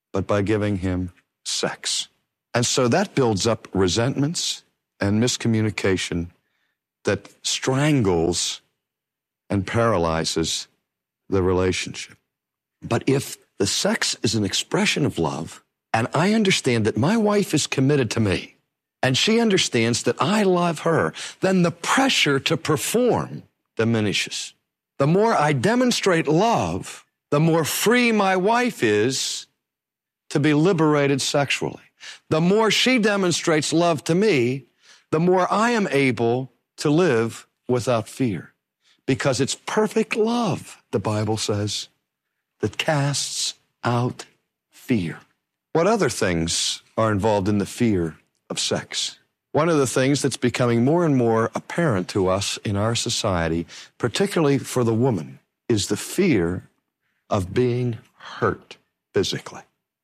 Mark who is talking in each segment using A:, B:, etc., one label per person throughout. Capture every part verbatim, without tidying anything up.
A: but by giving him sex. And so that builds up resentments and miscommunication that strangles and paralyzes the relationship. But if the sex is an expression of love, and I understand that my wife is committed to me, and she understands that I love her, then the pressure to perform diminishes. The more I demonstrate love, the more free my wife is to be liberated sexually. The more she demonstrates love to me, the more I am able to live without fear. Because it's perfect love, the Bible says, that casts out fear. What other things are involved in the fear of sex? One of the things that's becoming more and more apparent to us in our society, particularly for the woman, is the fear of being hurt physically.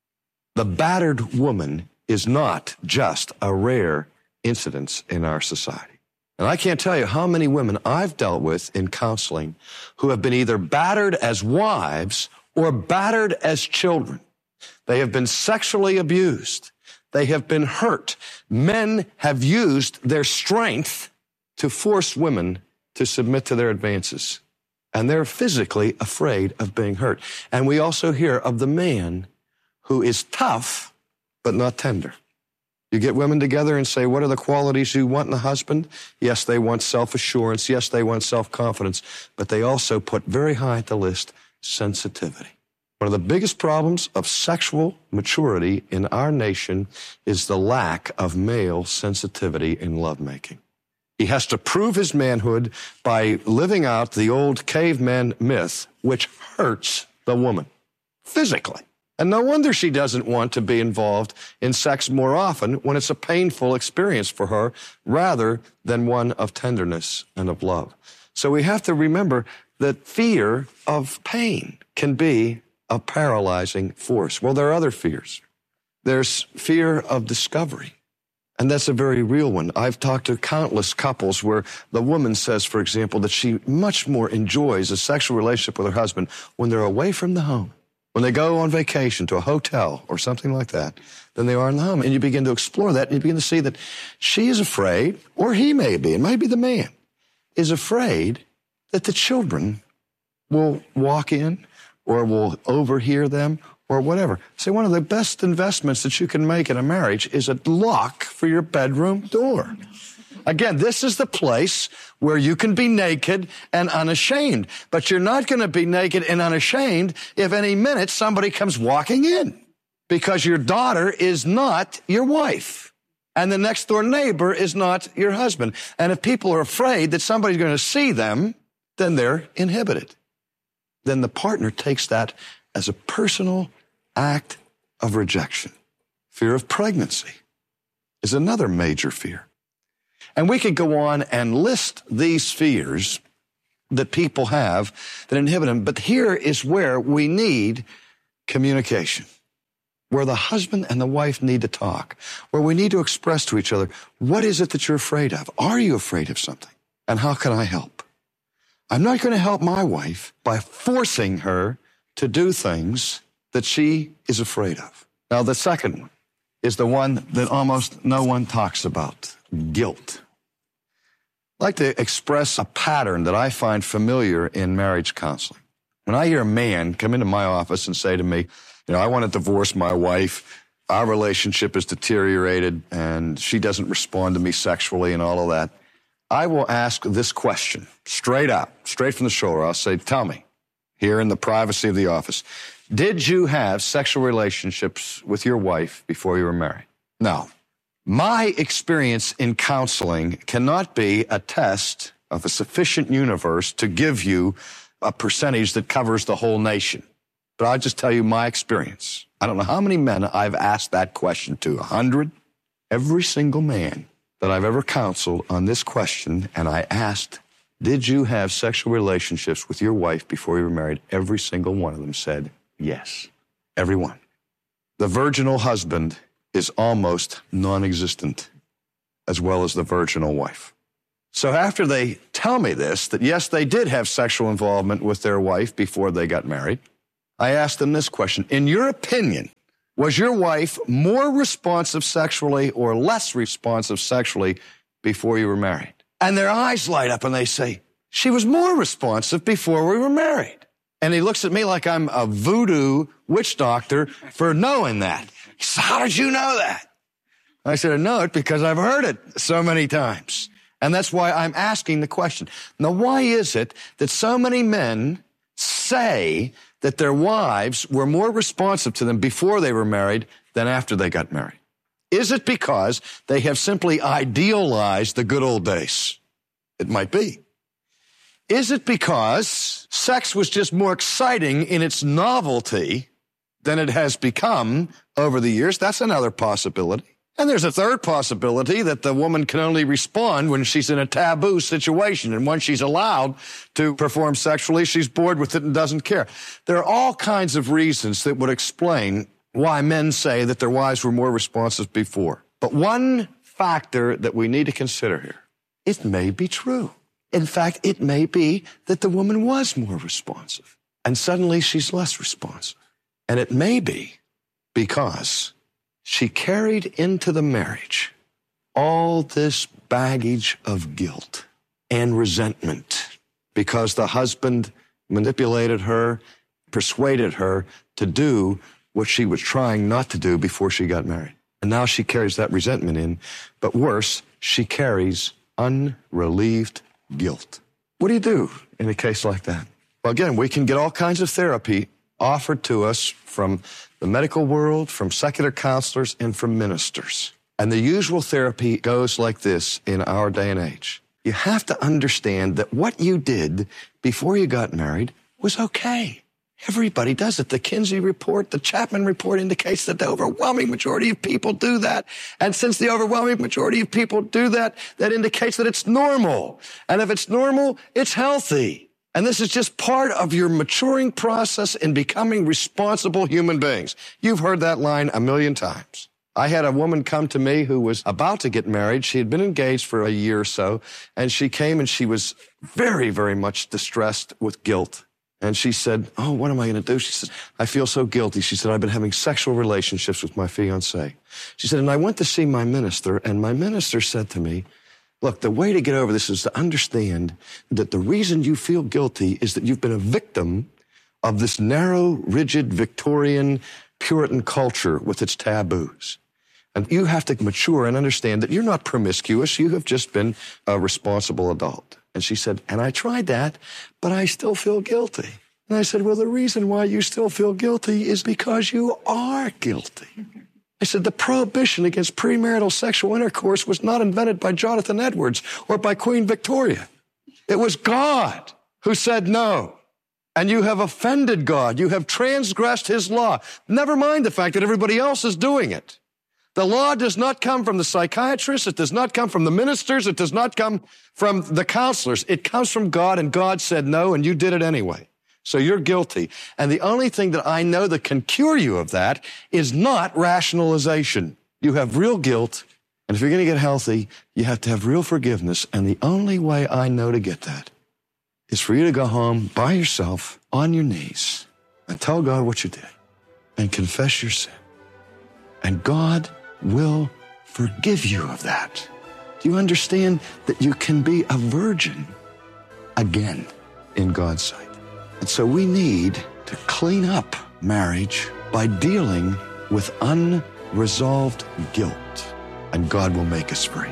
A: The battered woman is not just a rare incidence in our society. And I can't tell you how many women I've dealt with in counseling who have been either battered as wives or battered as children. They have been sexually abused. They have been hurt. Men have used their strength to force women to submit to their advances. And they're physically afraid of being hurt. And we also hear of the man who is tough, but not tender. You get women together and say, what are the qualities you want in a husband? Yes, they want self-assurance. Yes, they want self-confidence. But they also put very high at the list sensitivity. One of the biggest problems of sexual maturity in our nation is the lack of male sensitivity in lovemaking. He has to prove his manhood by living out the old caveman myth, which hurts the woman physically. And no wonder she doesn't want to be involved in sex more often when it's a painful experience for her rather than one of tenderness and of love. So we have to remember that fear of pain can be a paralyzing force. Well, there are other fears. There's fear of discovery, and that's a very real one. I've talked to countless couples where the woman says, for example, that she much more enjoys a sexual relationship with her husband when they're away from the home, when they go on vacation to a hotel or something like that, than they are in the home. And you begin to explore that, and you begin to see that she is afraid, or he may be, it might be the man, is afraid that the children will walk in or will overhear them or whatever. See, one of the best investments that you can make in a marriage is a lock for your bedroom door. Again, this is the place where you can be naked and unashamed. But you're not going to be naked and unashamed if any minute somebody comes walking in, because your daughter is not your wife and the next door neighbor is not your husband. And if people are afraid that somebody's going to see them, then they're inhibited. Then the partner takes that as a personal act of rejection. Fear of pregnancy is another major fear. And we could go on and list these fears that people have that inhibit them. But here is where we need communication, where the husband and the wife need to talk, where we need to express to each other, what is it that you're afraid of? Are you afraid of something? And how can I help? I'm not going to help my wife by forcing her to do things that she is afraid of. Now, the second one is the one that almost no one talks about, guilt. I'd like to express a pattern that I find familiar in marriage counseling. When I hear a man come into my office and say to me, you know, I want to divorce my wife, our relationship has deteriorated, and she doesn't respond to me sexually and all of that, I will ask this question, straight out, straight from the shoulder. I'll say, tell me, here in the privacy of the office, did you have sexual relationships with your wife before you were married? No. My experience in counseling cannot be a test of a sufficient universe to give you a percentage that covers the whole nation. But I'll just tell you my experience. I don't know how many men I've asked that question to, a hundred. Every single man that I've ever counseled on this question, and I asked, did you have sexual relationships with your wife before you were married? Every single one of them said yes. Every one. The virginal husband is almost non-existent, as well as the virginal wife. So after they tell me this, that yes, they did have sexual involvement with their wife before they got married, I asked them this question. In your opinion, Was your wife more responsive sexually or less responsive sexually before you were married? And their eyes light up and they say, she was more responsive before we were married. And he looks at me like I'm a voodoo witch doctor for knowing that. He says, how did you know that? I said, I know it because I've heard it so many times. And that's why I'm asking the question. Now, why is it that so many men say that their wives were more responsive to them before they were married than after they got married? Is it because they have simply idealized the good old days? It might be. Is it because sex was just more exciting in its novelty than it has become over the years? That's another possibility. And there's a third possibility that the woman can only respond when she's in a taboo situation. And when she's allowed to perform sexually, she's bored with it and doesn't care. There are all kinds of reasons that would explain why men say that their wives were more responsive before. But one factor that we need to consider here, it may be true. In fact, it may be that the woman was more responsive and suddenly she's less responsive. And it may be because she carried into the marriage all this baggage of guilt and resentment because the husband manipulated her, persuaded her to do what she was trying not to do before she got married. And now she carries that resentment in, but worse, she carries unrelieved guilt. What do you do in a case like that? Well, again, we can get all kinds of therapy offered to us from the medical world, from secular counselors, and from ministers. And the usual therapy goes like this in our day and age. You have to understand that what you did before you got married was okay. Everybody does it. The Kinsey report, the Chapman report indicates that the overwhelming majority of people do that. And since the overwhelming majority of people do that, that indicates that it's normal. And if it's normal, it's healthy. And this is just part of your maturing process in becoming responsible human beings. You've heard that line a million times. I had a woman come to me who was about to get married. She had been engaged for a year or so, and she came and she was very, very much distressed with guilt. And she said, oh, what am I going to do? She said, I feel so guilty. She said, I've been having sexual relationships with my fiancé. She said, and I went to see my minister, and my minister said to me, look, the way to get over this is to understand that the reason you feel guilty is that you've been a victim of this narrow, rigid, Victorian, Puritan culture with its taboos. And you have to mature and understand that you're not promiscuous. You have just been a responsible adult. And she said, and I tried that, but I still feel guilty. And I said, well, the reason why you still feel guilty is because you are guilty. I said, the prohibition against premarital sexual intercourse was not invented by Jonathan Edwards or by Queen Victoria. It was God who said no. And you have offended God. You have transgressed his law. Never mind the fact that everybody else is doing it. The law does not come from the psychiatrists. It does not come from the ministers. It does not come from the counselors. It comes from God, and God said no, and you did it anyway. So you're guilty. And the only thing that I know that can cure you of that is not rationalization. You have real guilt, and if you're going to get healthy, you have to have real forgiveness. And the only way I know to get that is for you to go home by yourself on your knees and tell God what you did and confess your sin. And God will forgive you of that. Do you understand that you can be a virgin again in God's sight? And so we need to clean up marriage by dealing with unresolved guilt, and God will make us free.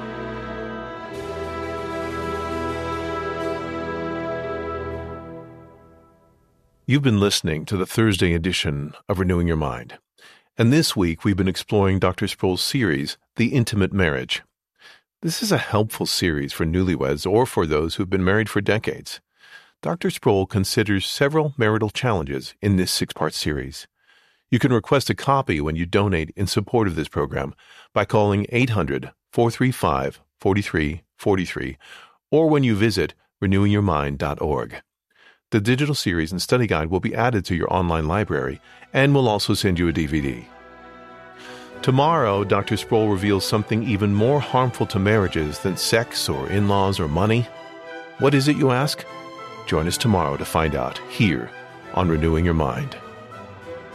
B: You've been listening to the Thursday edition of Renewing Your Mind. And this week, we've been exploring Doctor Sproul's series, The Intimate Marriage. This is a helpful series for newlyweds or for those who've been married for decades. Doctor Sproul considers several marital challenges in this six-part series. You can request a copy when you donate in support of this program by calling eight hundred, four three five, four three four three or when you visit renewing your mind dot org. The digital series and study guide will be added to your online library, and we'll also send you a D V D. Tomorrow, Doctor Sproul reveals something even more harmful to marriages than sex or in-laws or money. What is it, you ask? Join us tomorrow to find out here on Renewing Your Mind.